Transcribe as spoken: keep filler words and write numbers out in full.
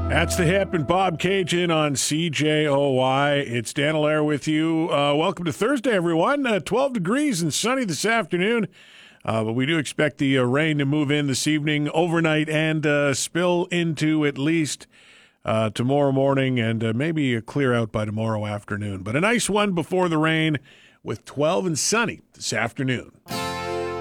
That's the Hip and Bob Cajun on C J O Y. It's Dan Allaire with you. Uh, welcome to Thursday, everyone. Uh, twelve degrees and sunny this afternoon. Uh, but we do expect the uh, rain to move in this evening, overnight, and uh, spill into at least uh, tomorrow morning and uh, maybe a clear out by tomorrow afternoon. But a nice one before the rain with twelve and sunny this afternoon.